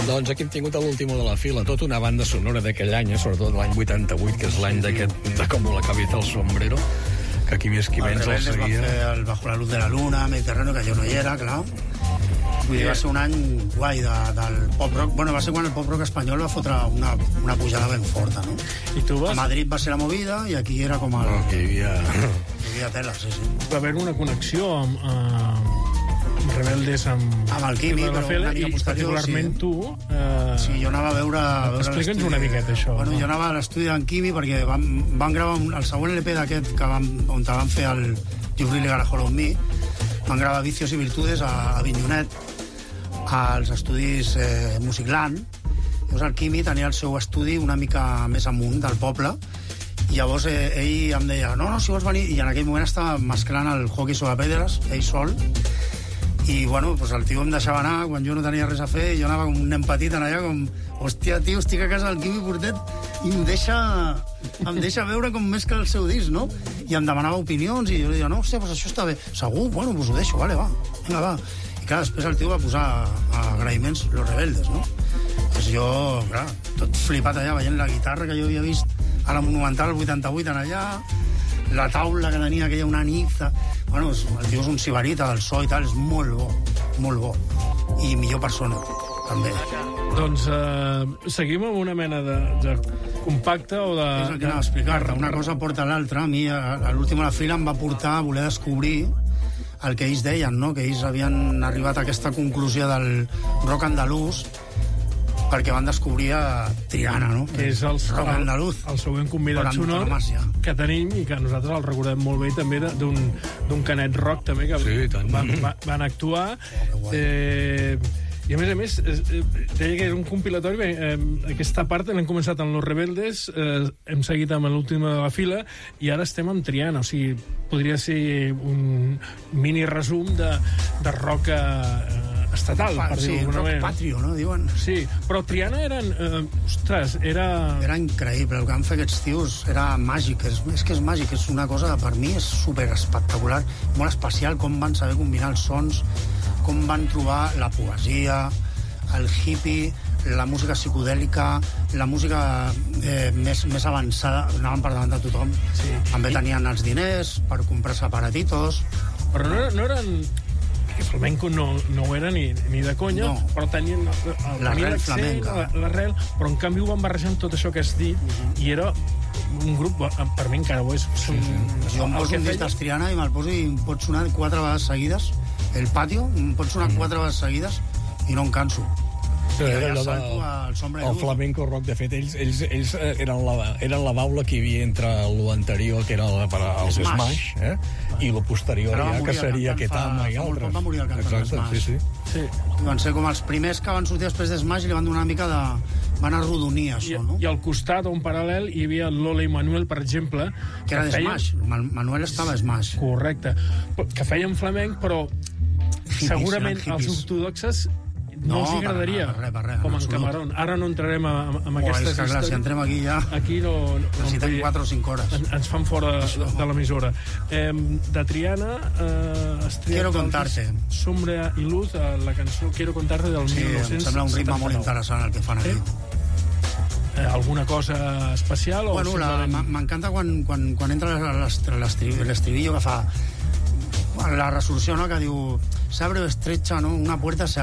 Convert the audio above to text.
Doncs aquí hem tingut l'últim de la fila, tota una banda sonora d'aquell any, sobretot l'any 88, que és l'any de com la capital sombrero, que qui més qui menys el seguia. Va fer el Bajo la luz de la luna, Mediterráneo, que jo no hi era, clar. Vull dir, va ser un any guai del pop-rock. Bueno, va ser quan el pop-rock espanyol va fotre una pujada ben forta, no? I tu vas... A Madrid va ser la movida i aquí era com el... Aquí hi havia tela, sí. Va haver una connexió amb Rebeldes, amb el Quimi, però una mica posterior, particularment sí. Tu... Sí, jo anava a veure... Explica'ns una miqueta, això. Bueno, jo anava a l'estudi d'en Quimi perquè van gravar el següent LP d'aquest on van fer el You Really Gotta Hold On Me. Van gravar Vicios i Virtudes a Avinyonet, als estudis Musicland. Llavors el Quimi tenia el seu estudi una mica més amunt del poble, i llavors ell em deia no, si vols venir, i en aquell moment estava mesclant el Hockey sobre pedres, ell sol, i bueno, pues el tio em deixava anar quan jo no tenia res a fer, i jo anava com un nen petit en allà, com, hòstia, tio, estic a casa del Quimi Portet i em deixa veure com més que el seu disc, no? I em demanava opinions, i jo li deia, no, hòstia, pues això està bé. Segur? Bueno, pues ho deixo, vale, va, vinga, va. I clar, després el tio va posar agraïments Los Rebeldes, no? Pues jo, clar, tot flipat allà, veient la guitarra que jo havia vist a la Monumental 88 en allà, la taula que tenia aquella una nit... Bueno, el tio és un sibarita del so i tal, és molt bo. I millor persona, també. Doncs seguim amb una mena de compacte o de... És el que anava a explicar-te. Una cosa porta a l'altra. A mi, a l'últim a la fila, em va portar a voler descobrir el que ells deien, no? Que ells havien arribat a aquesta conclusió del rock andalús perquè van descobrir a Triana, no? Que és el següent convidat sonor que tenim i que nosaltres el recordem molt bé també d'un Canet Rock també que sí, van actuar. I a més, deia que era un compilatori. Aquesta part l'hem començat amb Los Rebeldes, hem seguit amb l'última de la fila i ara estem amb Triana. O sigui, podria ser un mini resum de rock estatal, per dir-ho d'alguna manera. Rock patrio, no? Diuen. Sí, però Triana eren... ostres, era... Era increïble, el que van fer aquests tios era màgic, és que és màgic, és una cosa, per mi és superespectacular, molt especial, com van saber combinar els sons, com van trobar la poesia, el hippie, la música psicodèlica, la música més avançada, anaven per davant de tothom. Sí. També tenien els diners per comprar-se aparatitos. Però no eren... que flamenco no ho era ni de conya, no. Però tenien l'arrel flamenca, l'arrel, però en canvi ho van barrejar amb tot això que has dit, i era un grup, per mi encara ho és. Jo em poso un disc d'Estriana i me'l poso i em pot sonar 4 vegades seguides, el patio, em pot sonar 4 vegades seguides i no em canso. Era el flamenco rock. De fet, ells eren la baula que hi havia entre l'anterior, que era els Smash, i la posterior, que seria Ketama i altres. Va morir el cantant Smash. Sí. Van ser com els primers que van sortir després de Smash i li van donar una mica de... van arrodonir això, no? I al costat, a un paral·lel, hi havia Lola i Manuel, per exemple... Que era de Smash. Manuel estava a Smash. Correcte. Que feien flamenc, però segurament els ortodoxes no els agradaria, com en Camarón. Ara no entrarem en aquestes històries. Clar, si entrem aquí ja... Aquí no... Necessitem 4 o 5 hores. Ens fan fora de l'emissora. De Triana... Quiero contarte. Sombra i luz, la cançó Quiero contarte del 1979. Sí, em sembla un ritme molt interessant el que fan aquí. Alguna cosa especial? Bueno, m'encanta quan entra l'estribillo que fa la resolució, no? Que diu se abre o estrecha, no? Una puerta se